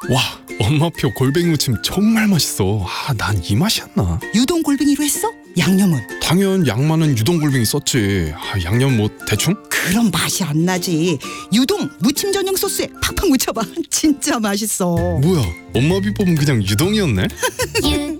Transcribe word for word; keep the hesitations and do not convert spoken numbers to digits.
와, 엄마표 골뱅이 무침 정말 맛있어. 아, 난 이 맛이었나? 유동 골뱅이로 했어? 양념은? 당연 양 많은 유동 골뱅이 썼지. 아, 양념 뭐 대충? 그럼 맛이 안 나지. 유동 무침 전용 소스에 팍팍 묻혀봐. 진짜 맛있어. 뭐야, 엄마 비법은 그냥 유동이었네?